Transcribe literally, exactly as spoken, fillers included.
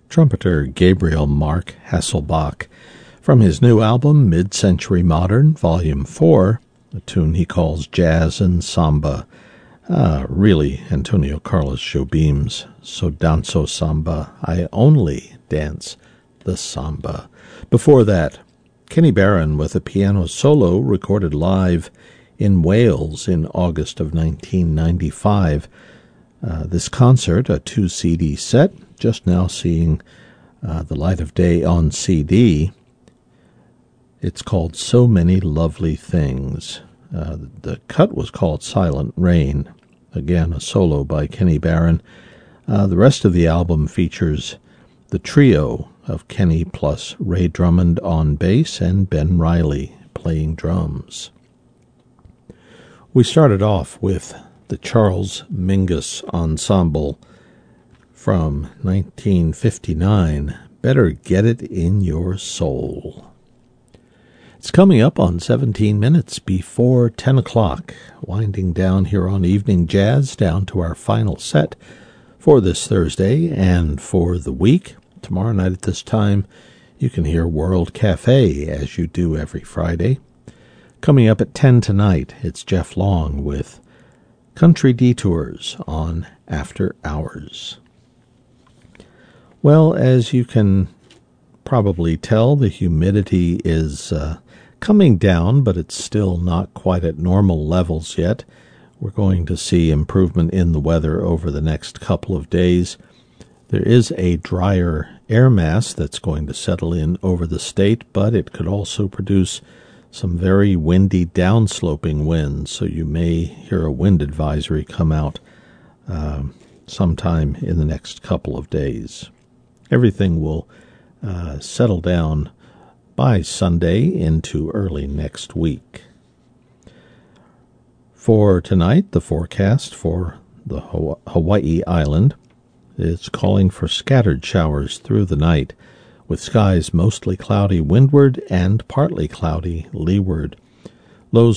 trumpeter Gabriel Mark Hasselbach from his new album Mid-Century Modern, Volume four, a tune he calls Jazz and Samba. Ah, really, Antonio Carlos Jobim's So Danzo Samba, I Only Dance the Samba. Before that, Kenny Barron with a piano solo recorded live in Wales in August of nineteen ninety-five. Uh, this concert, a two-C D set, just now seeing uh, the light of day on C D. It's called So Many Lovely Things. Uh, the cut was called Silent Rain. Again, a solo by Kenny Barron. Uh, the rest of the album features the trio of Kenny plus Ray Drummond on bass and Ben Riley playing drums. We started off with the Charles Mingus Ensemble from nineteen fifty-nine, Better Get It in Your Soul. It's coming up on seventeen minutes before ten o'clock, winding down here on Evening Jazz, down to our final set for this Thursday and for the week. Tomorrow night at this time, you can hear World Cafe, as you do every Friday. Coming up at ten tonight, it's Jeff Long with Country Detours on After Hours. Well, as you can probably tell, the humidity is uh, coming down, but it's still not quite at normal levels yet. We're going to see improvement in the weather over the next couple of days. There is a drier air mass that's going to settle in over the state, but it could also produce some very windy downsloping winds, so you may hear a wind advisory come out uh, sometime in the next couple of days. Everything will uh, settle down by Sunday into early next week. For tonight, the forecast for the Hawaii island is calling for scattered showers through the night, with skies mostly cloudy windward and partly cloudy leeward.